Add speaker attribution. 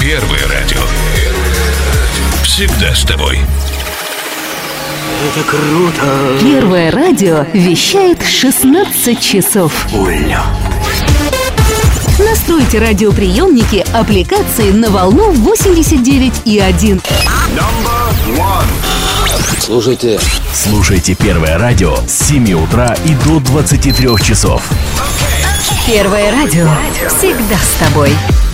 Speaker 1: Первое радио. Всегда с тобой.
Speaker 2: Это круто.
Speaker 3: Первое радио вещает 16 часов.
Speaker 2: Улья.
Speaker 3: Настройте радиоприемники аппликации на волну 89,1.
Speaker 4: Слушайте Первое радио с 7 утра и до 23 часов.
Speaker 3: Первое радио всегда с тобой.